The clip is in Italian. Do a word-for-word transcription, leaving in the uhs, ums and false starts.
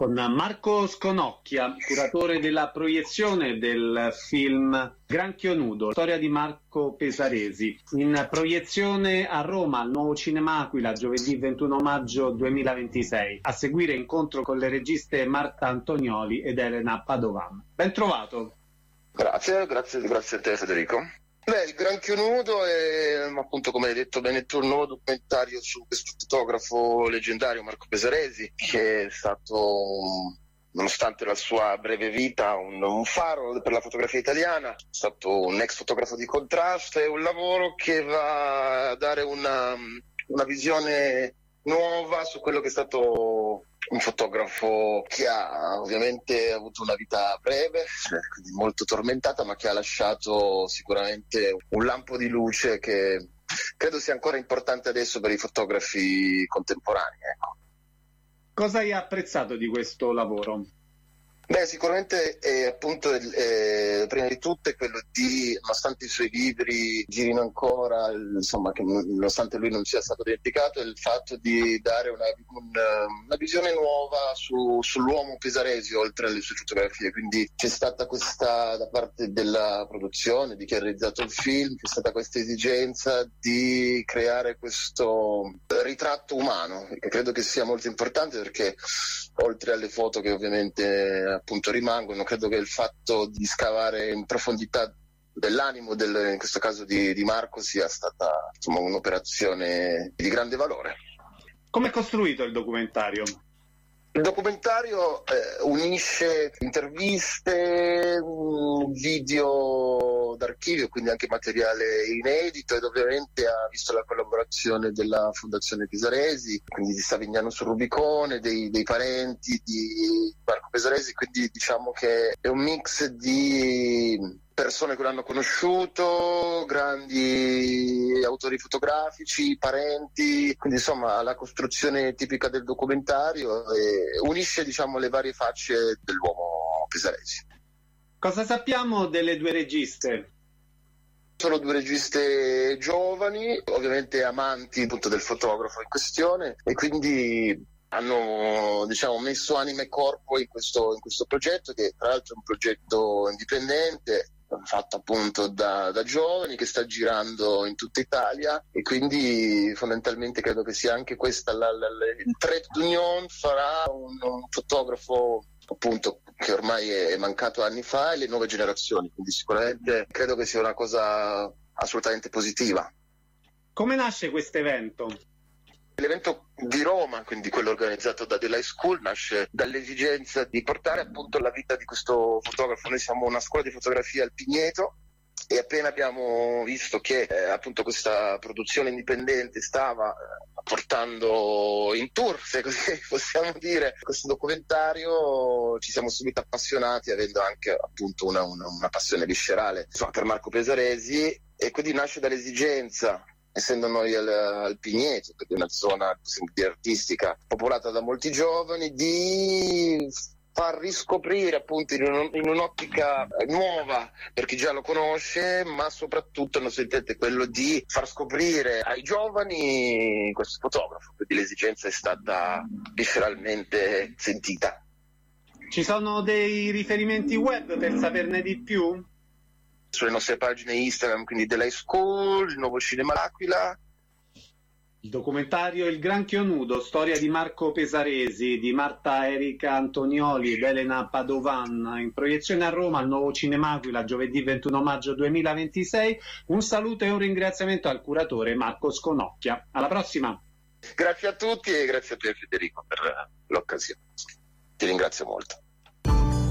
con Marco Sconocchia, curatore della proiezione del film Granchio Nudo, storia di Marco Pesaresi, in proiezione a Roma al Nuovo Cinema Aquila giovedì ventuno maggio duemilaventisei. A seguire incontro con le registe Marta Antonioli ed Elena Padovan. Ben trovato. Grazie, grazie, grazie a te Federico. Beh, il Granchio Nudo è, appunto, come hai detto bene tu, un nuovo documentario su questo fotografo leggendario Marco Pesaresi, che è stato, nonostante la sua breve vita, un, un faro per la fotografia italiana. È stato un ex fotografo di contrasto, è un lavoro che va a dare una, una visione nuova su quello che è stato un fotografo che ha ovviamente avuto una vita breve, quindi molto tormentata, ma che ha lasciato sicuramente un lampo di luce che credo sia ancora importante adesso per i fotografi contemporanei. Ecco. Cosa hai apprezzato di questo lavoro? Beh, sicuramente eh, appunto eh, prima di tutto è quello di, nonostante i suoi libri girino ancora, insomma, che nonostante lui non sia stato dimenticato, è il fatto di dare una, una, una visione nuova su, sull'uomo Pesaresi oltre alle sue fotografie. Quindi c'è stata questa, da parte della produzione, di chi ha realizzato il film, c'è stata questa esigenza di creare questo ritratto umano, che credo che sia molto importante, perché oltre alle foto che ovviamente appunto rimangono, credo che il fatto di scavare in profondità dell'animo del, in questo caso di, di Marco, sia stata, insomma, un'operazione di grande valore. Come è costruito il documentario? Il documentario eh, unisce interviste, video d'archivio, quindi anche materiale inedito, ed ovviamente ha visto la collaborazione della Fondazione Pesaresi, quindi di Savignano sul Rubicone, dei, dei parenti di Marco Pesaresi, quindi diciamo che è un mix di persone che l'hanno conosciuto, grandi autori fotografici, parenti, quindi insomma la costruzione tipica del documentario e unisce, diciamo, le varie facce dell'uomo Pesaresi. Cosa sappiamo delle due registe? Sono due registe giovani, ovviamente amanti appunto del fotografo in questione, e quindi hanno, diciamo, messo anima e corpo in questo, in questo progetto, che tra l'altro è un progetto indipendente, fatto appunto da, da giovani, che sta girando in tutta Italia, e quindi fondamentalmente credo che sia anche questa la, la, la, il trait d'union farà un, un fotografo appunto che ormai è mancato anni fa, e le nuove generazioni, quindi sicuramente credo che sia una cosa assolutamente positiva. Come nasce questo evento? L'evento di Roma, quindi quello organizzato da The Life School, nasce dall'esigenza di portare appunto la vita di questo fotografo. Noi siamo una scuola di fotografia al Pigneto, e appena abbiamo visto che eh, appunto questa produzione indipendente stava eh, portando in tour, se così possiamo dire, questo documentario, ci siamo subito appassionati, avendo anche appunto una, una, una passione viscerale, insomma, per Marco Pesaresi, e quindi nasce dall'esigenza, essendo noi al, al Pigneto, che è una zona di artistica popolata da molti giovani, di far riscoprire appunto in, un, in un'ottica nuova per chi già lo conosce, ma soprattutto non sentite quello di far scoprire ai giovani questo fotografo, quindi l'esigenza è stata visceralmente sentita. Ci sono dei riferimenti web per saperne di più? Sulle nostre pagine Instagram, quindi The Life School, il Nuovo Cinema L'Aquila. Il documentario Il Granchio Nudo, storia di Marco Pesaresi, di Marta Erika Antonioli ed Elena Padovan, in proiezione a Roma al Nuovo Cinema Aquila giovedì ventuno maggio duemilaventisei. Un saluto e un ringraziamento al curatore Marco Sconocchia. Alla prossima! Grazie a tutti e grazie a te Federico per l'occasione. Ti ringrazio molto.